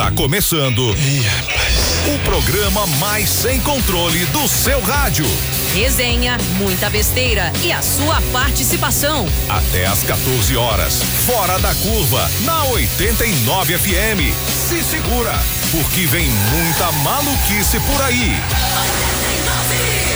Está começando o programa mais sem controle do seu rádio. Resenha, muita besteira e a sua participação. Até às 14 horas, fora da curva, na 89 FM. Se segura, porque vem muita maluquice por aí. 89.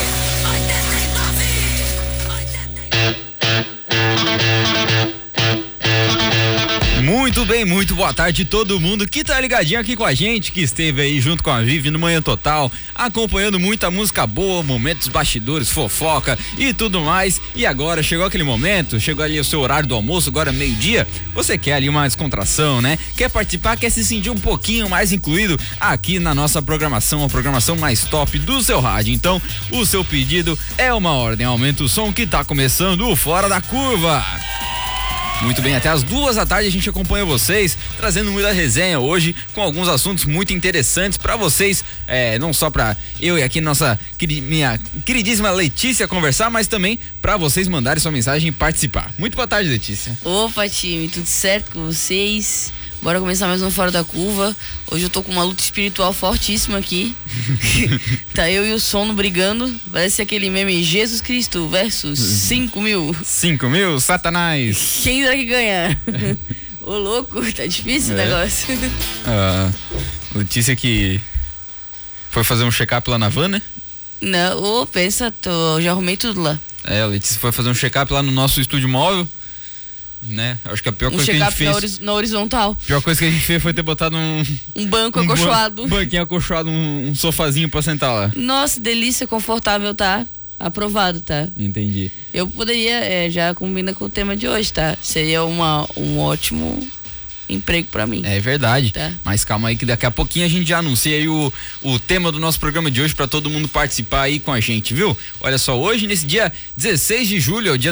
Muito bem, muito boa tarde todo mundo que tá ligadinho aqui com a gente, que esteve aí junto com a Vivi no Manhã Total, acompanhando muita música boa, momentos bastidores, fofoca e tudo mais. E agora chegou aquele momento, chegou ali o seu horário do almoço, agora meio-dia, você quer ali uma descontração, né? Quer participar, quer se sentir um pouquinho mais incluído aqui na nossa programação, a programação mais top do seu rádio. Então, o seu pedido é uma ordem, aumenta o som que tá começando o Fora da Curva. Muito bem, até as 2 da tarde a gente acompanha vocês, trazendo muita resenha hoje, com alguns assuntos muito interessantes para vocês, não só para eu e aqui minha queridíssima Letícia conversar, mas também para vocês mandarem sua mensagem e participar. Muito boa tarde, Letícia. Opa, time, tudo certo com vocês? Bora começar mais um Fora da Curva. Hoje eu tô com uma luta espiritual fortíssima aqui. Tá eu e o Sono brigando. Parece aquele meme Jesus Cristo versus 5 mil. 5 mil, Satanás. Quem será que ganha? Ô louco, tá difícil o negócio. Letícia que foi fazer um check-up lá na van, né? Não, pensa, já arrumei tudo lá. A Letícia foi fazer um check-up lá no nosso estúdio móvel, né? Acho que a pior coisa que a gente fez na horizontal. A pior coisa que a gente fez foi ter botado um banco acolchoado. Um banquinho acolchoado, um sofazinho pra sentar lá. Nossa, delícia, confortável, tá? Aprovado, tá? Entendi. Eu poderia, já combina com o tema de hoje, tá? Seria um ótimo emprego pra mim. É verdade, tá? Mas calma aí que daqui a pouquinho a gente já anuncia aí o tema do nosso programa de hoje pra todo mundo participar aí com a gente, viu? Olha só, hoje nesse dia 16 de julho é o dia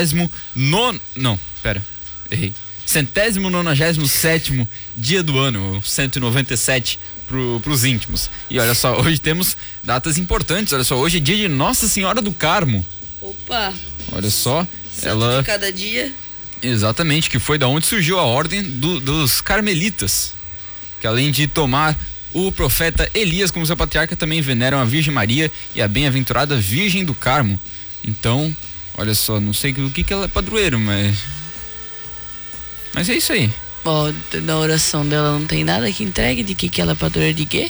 197º dia do ano, 197 pros íntimos. E olha só, hoje temos datas importantes, olha só, hoje é dia de Nossa Senhora do Carmo. Opa! Olha só, santo ela... de cada dia. Exatamente, que foi da onde surgiu a ordem dos carmelitas, que além de tomar o profeta Elias como seu patriarca, também veneram a Virgem Maria e a bem-aventurada Virgem do Carmo. Então, olha só, não sei do que ela é padroeiro, mas é isso aí. Ó, na oração dela não tem nada que entregue de que ela é padroeira de quê?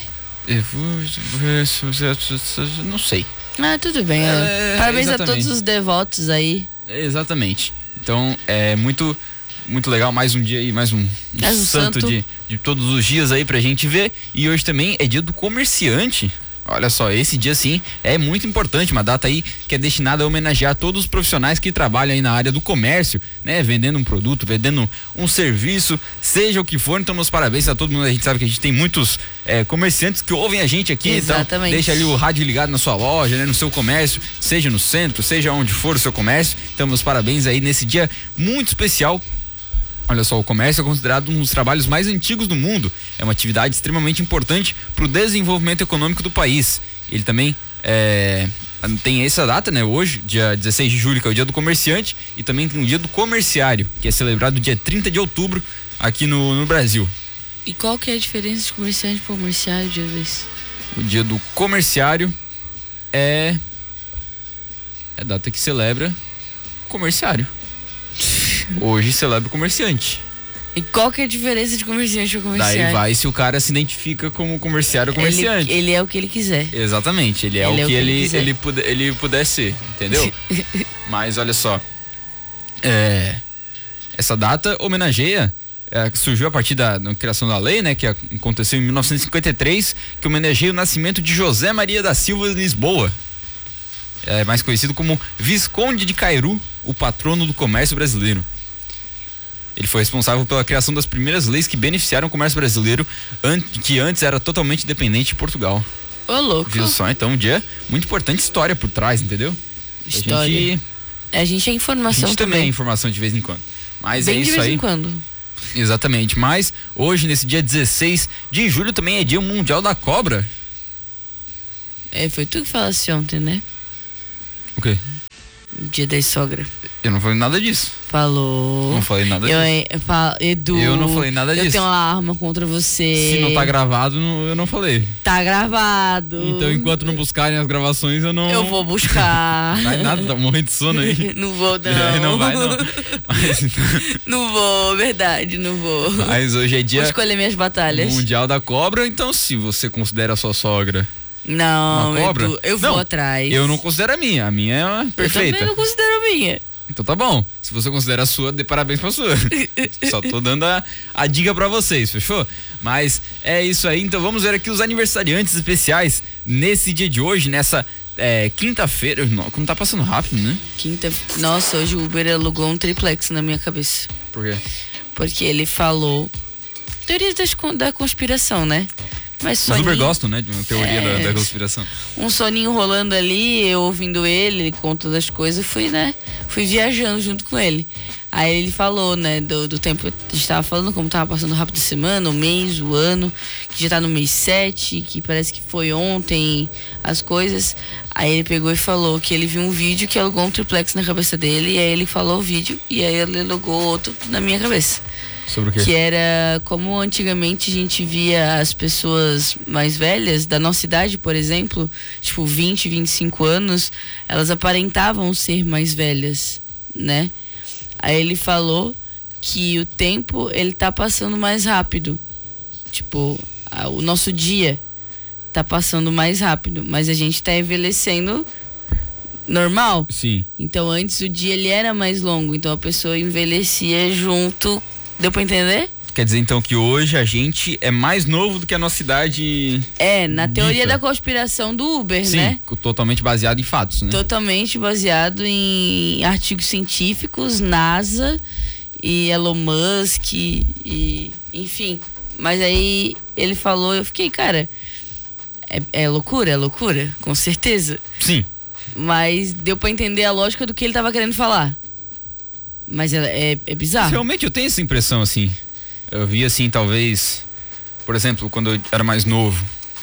Não sei. Ah, tudo bem. Parabéns exatamente. A todos os devotos aí. Exatamente. Então é muito legal, mais um dia aí, mais um santo de todos os dias aí pra gente ver. E hoje também é dia do comerciante. Olha só, esse dia sim é muito importante, uma data aí que é destinada a homenagear todos os profissionais que trabalham aí na área do comércio, né? Vendendo um produto, vendendo um serviço, seja o que for. Então meus parabéns a todo mundo, a gente sabe que a gente tem muitos comerciantes que ouvem a gente aqui. Exatamente. Então deixa ali o rádio ligado na sua loja, né? No seu comércio, seja no centro, seja onde for o seu comércio. Então meus parabéns aí nesse dia muito especial. Olha só, o comércio é considerado um dos trabalhos mais antigos do mundo. É uma atividade extremamente importante para o desenvolvimento econômico do país. Ele também tem essa data, né? Hoje, dia 16 de julho, que é o dia do comerciante, e também tem o dia do comerciário, que é celebrado dia 30 de outubro aqui no Brasil. E qual que é a diferença de comerciante para comerciário de vez? O dia do comerciário é a data que celebra o comerciário. Hoje celebra o comerciante. E qual que é a diferença de comerciante para comerciário? Daí vai se o cara se identifica como comerciário ou comerciante. Ele é o que ele quiser. Exatamente, ele é o que ele puder ser, entendeu? Mas olha só, essa data homenageia, surgiu a partir da criação da lei, né, que aconteceu em 1953, que homenageia o nascimento de José Maria da Silva Lisboa, mais conhecido como Visconde de Cairu, o patrono do comércio brasileiro. Ele foi responsável pela criação das primeiras leis que beneficiaram o comércio brasileiro, que antes era totalmente dependente de Portugal. Ô, louco. Viu só? Então, um dia muito importante, história por trás, entendeu? História. A gente é informação a gente também. É também. Informação de vez em quando. Mas bem é isso aí. De vez em quando. Exatamente. Mas hoje, nesse dia 16 de julho, também é dia mundial da cobra. Foi tu que falasse ontem, né? O quê? Dia da sogra. Eu não falei nada disso. Falou. Não falei nada disso. Edu. Eu não falei nada disso. Eu tenho uma arma contra você. Se não tá gravado, eu não falei. Tá gravado. Então, enquanto não buscarem as gravações, eu não... Eu vou buscar. Não vai nada, tá morrendo de sono aí. Não vou, não. Não vai, não. Mas, não vou, verdade, não vou. Mas hoje é dia... Vou escolher minhas batalhas. Mundial da Cobra, então se você considera a sua sogra... Não, uma cobra? Edu, eu vou atrás. Eu não considero a minha é perfeita. Eu também não considero a minha. Então tá bom. Se você considera a sua, dê parabéns pra sua. Só tô dando a dica pra vocês, fechou? Mas é isso aí, então vamos ver aqui os aniversariantes especiais nesse dia de hoje, nessa quinta-feira. Como tá passando rápido, né? Nossa, hoje o Uber alugou um triplex na minha cabeça. Por quê? Porque ele falou teorias da conspiração, né? Mas os Uber gostam, né? De uma teoria da conspiração. Um soninho rolando ali, eu ouvindo ele contando as coisas, fui viajando junto com ele. Aí ele falou, né, do tempo, a gente tava falando como tava passando rápido a semana, o mês, o ano, que já tá no mês 7, que parece que foi ontem as coisas. Aí ele pegou e falou que ele viu um vídeo que alugou um triplex na cabeça dele, e aí ele falou o vídeo, e aí ele alugou outro na minha cabeça. Sobre o quê? Que era como antigamente a gente via as pessoas mais velhas da nossa idade, por exemplo, tipo 20, 25 anos, elas aparentavam ser mais velhas, né? Aí ele falou que o tempo, ele tá passando mais rápido. Tipo, o nosso dia tá passando mais rápido, mas a gente tá envelhecendo normal. Sim. Então antes o dia ele era mais longo, então a pessoa envelhecia junto. Deu pra entender? Quer dizer então que hoje a gente é mais novo do que a nossa idade. Na teoria da conspiração do Uber, sim, né? Totalmente baseado em fatos, né? Totalmente baseado em artigos científicos, NASA e Elon Musk e enfim. Mas aí ele falou, eu fiquei, cara, é loucura, com certeza. Sim. Mas deu pra entender a lógica do que ele tava querendo falar. Mas é bizarro. Realmente eu tenho essa impressão, assim. Eu vi assim, talvez, por exemplo, quando eu era mais novo,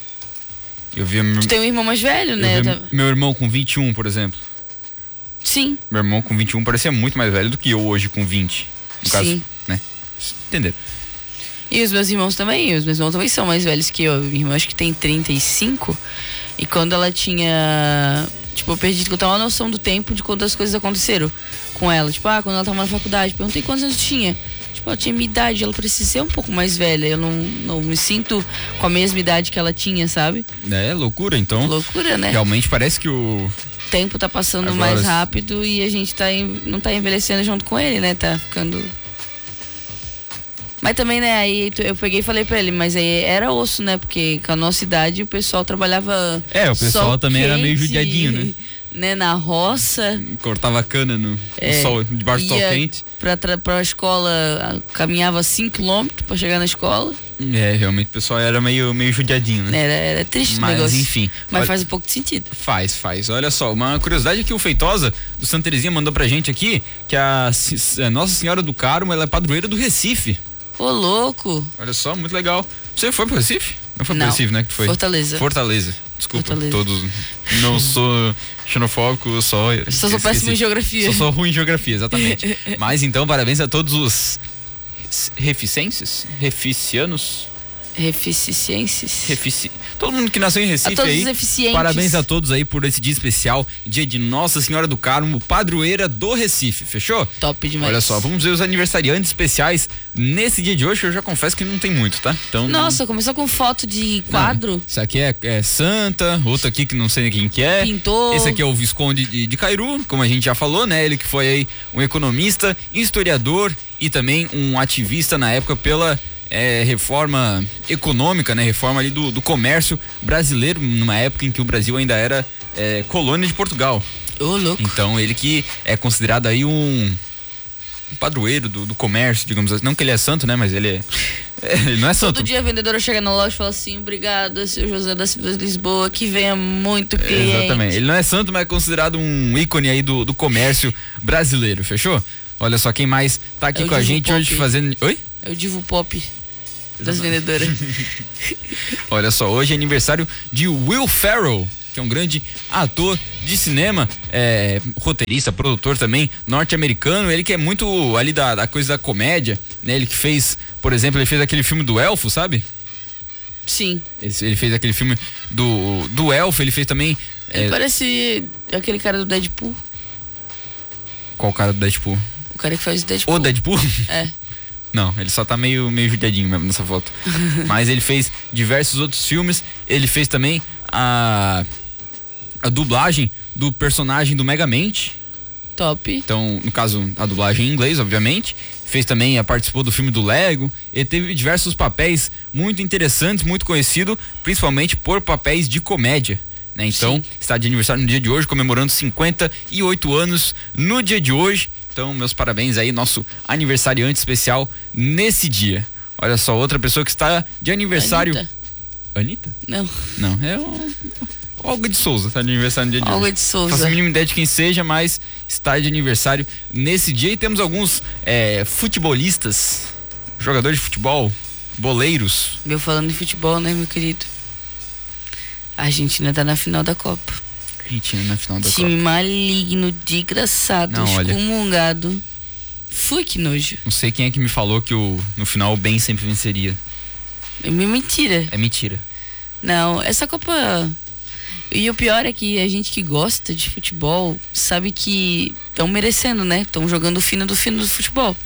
eu via... Tu tem um irmão mais velho, né? Meu irmão com 21, por exemplo. Sim. Meu irmão com 21 parecia muito mais velho do que eu hoje com 20. No caso, sim. Né? Entendeu? E os meus irmãos também. Os meus irmãos também são mais velhos que eu. Minha irmã acho que tem 35. E quando ela tinha... Tipo, eu perdi total a noção do tempo de quando as coisas aconteceram com ela. Tipo, quando ela tava na faculdade, perguntei quantos anos tinha. Tipo, ela tinha minha idade, ela precisa ser um pouco mais velha. Eu não me sinto com a mesma idade que ela tinha, sabe? É loucura, então. Loucura, né? Realmente parece que o tempo tá passando mais rápido e a gente não tá envelhecendo junto com ele, né? Tá ficando... Mas também, né, aí eu peguei e falei pra ele, mas aí era osso, né? Porque com a nossa idade o pessoal trabalhava... o pessoal também era meio judiadinho, né? Na roça. Cortava cana no sol, debaixo do sol quente. Pra escola, caminhava 5 km pra chegar na escola. Realmente o pessoal era meio judiadinho, né? Era triste o negócio. Mas enfim. Mas faz um pouco de sentido. Faz. Olha só, uma curiosidade que o Feitosa do Santa Terezinha mandou pra gente aqui, que a Nossa Senhora do Carmo, ela é padroeira do Recife. Ô, louco. Olha só, muito legal. Você foi pro Recife? Não foi pro Recife, né? Que foi? Fortaleza. Desculpa, todos. Não sou xenofóbico, só sou péssimo em geografia. Sou ruim em geografia, exatamente. Mas então, parabéns a todos os reficienses? Todo mundo que nasceu em Recife todos aí. Os eficientes. Parabéns a todos aí por esse dia especial, dia de Nossa Senhora do Carmo, padroeira do Recife, fechou? Top demais. Olha só, vamos ver os aniversariantes especiais nesse dia de hoje, que eu já confesso que não tem muito, tá? Então, nossa, começou com foto de quadro. Não, isso aqui é Santa, outro aqui que não sei quem que é. Pintor. Esse aqui é o Visconde de Cairu, como a gente já falou, né? Ele que foi aí um economista, historiador e também um ativista na época pela reforma econômica, né? Reforma ali do comércio brasileiro, numa época em que o Brasil ainda era colônia de Portugal. Ô, louco. Então ele que é considerado aí um padroeiro do comércio, digamos assim. Não que ele é santo, né? Mas ele não é santo. Todo dia a vendedora chega na loja e fala assim: obrigado, seu José da Silva de Lisboa, que venha muito cliente. Exatamente. Ele não é santo, mas é considerado um ícone aí do comércio brasileiro, fechou? Olha só quem mais tá aqui com a gente hoje fazendo... Oi? É o Divo Pop das vendedoras. Olha só, hoje é aniversário de Will Ferrell. que é um grande ator de cinema, roteirista, produtor também, norte-americano, ele que é muito ali da coisa da comédia, né? Ele que fez, por exemplo, ele fez aquele filme do Elfo, sabe? Sim. Ele fez aquele filme do Elfo, ele fez também... Ele parece aquele cara do Deadpool. Qual cara do Deadpool? O cara que faz o Deadpool. O Deadpool? É. Não, ele só tá meio judiadinho mesmo nessa foto. Mas ele fez diversos outros filmes. Ele fez também a dublagem do personagem do Megamente. Top. Então, no caso, a dublagem em inglês, obviamente. Fez também, participou do filme do Lego. Ele teve diversos papéis muito interessantes, muito conhecido, principalmente por papéis de comédia, né? Então, está de aniversário no dia de hoje, comemorando 58 anos no dia de hoje. Então, meus parabéns aí, nosso aniversariante especial nesse dia. Olha só, outra pessoa que está de aniversário. Anitta? Não. Não, é Olga de Souza, está de aniversário no dia de hoje. Olga de Souza. Faço a mínima ideia de quem seja, mas está de aniversário nesse dia. E temos alguns futebolistas, jogadores de futebol, boleiros. Falando em futebol, né, meu querido? A Argentina tá na final da Copa. Argentina na final da Time Copa. maligno, desgraçado, excomungado. Fui, que nojo. Não sei quem é que me falou que no final o bem sempre venceria. É mentira. É mentira. Não, essa Copa... E o pior é que a gente que gosta de futebol sabe que estão merecendo, né? Estão jogando o fino do futebol.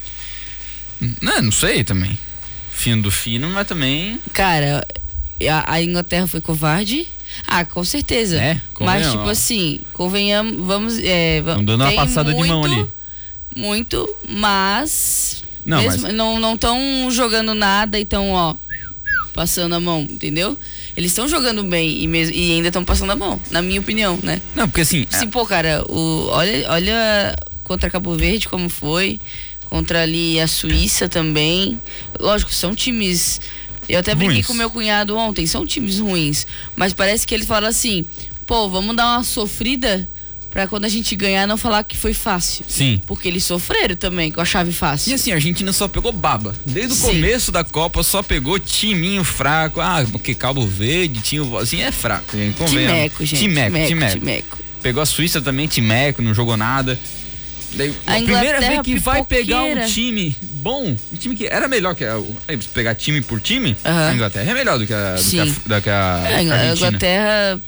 Não sei também. Fino do fino, mas também... Cara, a Inglaterra foi covarde. Com certeza. Mas tipo assim, convenhamos, vamos... Estão dando uma passada de mão ali. Muito, mas... Não, mesmo, mas... não estão jogando nada e estão, passando a mão, entendeu? Eles estão jogando bem e ainda estão passando a mão, na minha opinião, né? Não, porque assim... Pô, cara, olha contra Cabo Verde como foi, contra ali a Suíça também. Lógico, são times... Eu até brinquei com meu cunhado ontem, são times ruins, mas parece que eles falam assim, pô, vamos dar uma sofrida pra quando a gente ganhar não falar que foi fácil. Sim. Porque eles sofreram também com a chave fácil. E assim, a Argentina só pegou baba. Desde o começo da Copa só pegou timinho fraco. Porque Cabo Verde, tinha assim, é fraco, gente. Timeco, gente. Timeco. Pegou a Suíça também, timeco, não jogou nada. Daí, a primeira vez que vai pegar um time bom, um time que era melhor que pegar time por time, a Inglaterra é melhor do que a Argentina. A Inglaterra,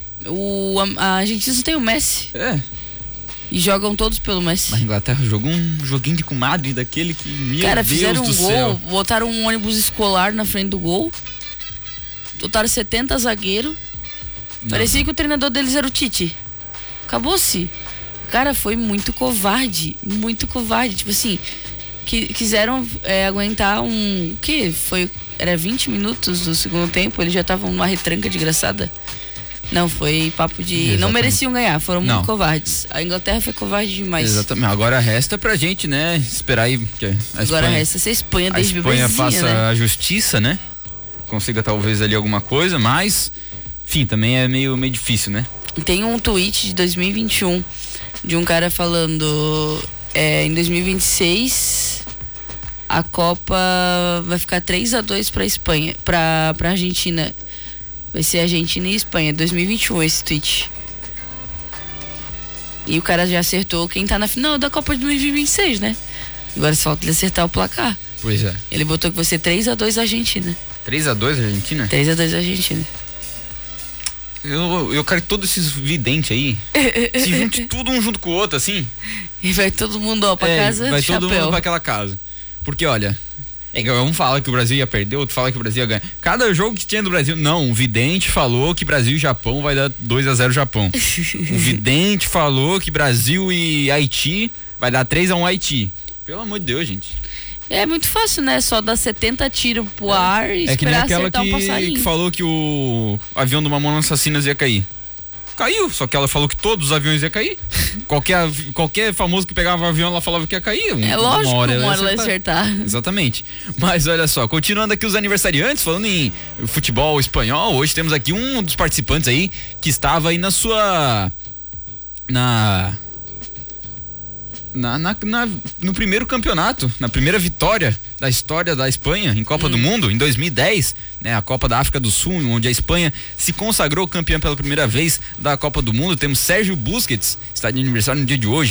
a Argentina só tem o Messi. E jogam todos pelo Messi. A Inglaterra jogou um joguinho de comadre daquele que, meu Cara, Deus fizeram do um céu. gol, botaram um ônibus escolar na frente do gol, botaram 70 zagueiros. Parecia que o treinador deles era o Tite. Acabou-se. Cara, foi muito covarde. Muito covarde. Tipo assim, quiseram aguentar o quê? Era 20 minutos do segundo tempo, eles já estavam numa retranca desgraçada. Não, foi papo de... Exatamente. Não mereciam ganhar, foram muito covardes. A Inglaterra foi covarde demais. Exatamente. Agora resta pra gente, né, esperar aí que Agora resta ser a Espanha desde bebezinha, A Espanha faça a justiça, né? Consiga talvez ali alguma coisa, mas... Enfim, também é meio difícil, né? Tem um tweet de 2021 de um cara falando em 2026 a Copa vai ficar 3-2 pra Espanha, pra Argentina. Vai ser Argentina e Espanha, 2021 esse tweet. E o cara já acertou quem tá na final da Copa de 2026, né? Agora só falta ele acertar o placar. Pois é. Ele botou que vai ser 3-2 Argentina. 3-2 Argentina? 3-2 Argentina. Eu quero que todos esses videntes aí se junte tudo um junto com o outro, assim. E vai todo mundo pra casa, vai chapéu. todo mundo pra aquela casa. Porque, olha, um fala que o Brasil ia perder, outro fala que o Brasil ia ganhar. Cada jogo que tinha do Brasil, não, um vidente falou que Brasil e Japão vai dar 2-0 Japão. Um vidente falou que Brasil e Haiti vai dar 3-1 Haiti. Pelo amor de Deus, gente. É muito fácil, né? Só dar 70 tiros pro ar e esperar acertar um passarinho. Que falou que o avião do Mamonas Assassinas ia cair. Caiu, só que ela falou que todos os aviões iam cair. qualquer famoso que pegava o avião, ela falava que ia cair. É lógico, uma hora ela ia acertar. Exatamente. Mas olha só, continuando aqui os aniversariantes, falando em futebol espanhol, hoje temos aqui um dos participantes aí que estava aí no primeiro campeonato, na primeira vitória da história da Espanha em Copa do Mundo, em 2010, né? A Copa da África do Sul, onde a Espanha se consagrou campeã pela primeira vez da Copa do Mundo. Temos Sérgio Busquets, está de aniversário no dia de hoje.